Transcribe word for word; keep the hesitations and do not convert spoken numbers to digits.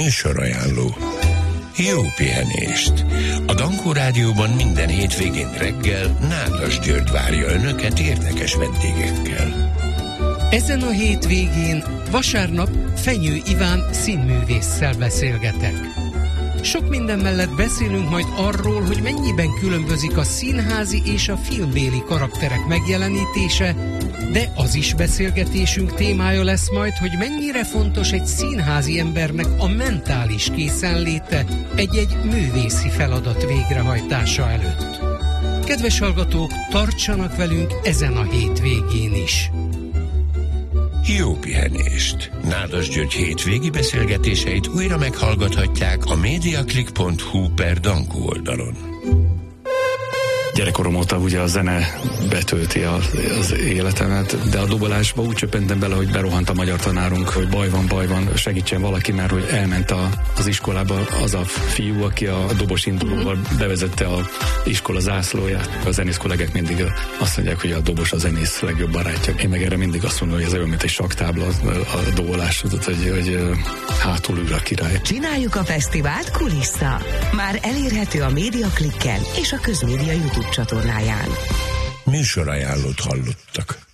Műsorajánló. Jó pihenést! A Dankó Rádióban minden hétvégén reggel Nádas György várja Önöket érdekes vendégekkel. Ezen a hétvégén vasárnap Fenyő Iván színművésszel beszélgetek. Sok minden mellett beszélünk majd arról, hogy mennyiben különbözik a színházi és a filmbéli karakterek megjelenítése, de az is beszélgetésünk témája lesz majd, hogy mennyire fontos egy színházi embernek a mentális készenléte egy-egy művészi feladat végrehajtása előtt. Kedves hallgatók, tartsanak velünk ezen a hétvégén is! Jó pihenést! Nádas György hétvégi beszélgetéseit újra meghallgathatják a mediaclick pont hu per Dankó oldalon. Gyerekkorom óta ugye a zene betölti az életemet, de a dobolásba úgy csöppentem bele, hogy berohant a magyar tanárunk, hogy baj van, baj van, segítsen valaki, mert hogy elment a, az iskolába az a fiú, aki a dobos indulóval bevezette az iskola zászlóját. A zenész kollégák mindig azt mondják, hogy a dobos a zenész legjobb barátja. Én meg erre mindig azt mondom, hogy ez olyan, mint egy saktábla a dobolás, hogy, hogy hátul ül a király. Csináljuk a fesztivált kulissza. Már elérhető a Mediaclicken és a Közmédia YouTube csatornáján. Műsorajánlót hallottak.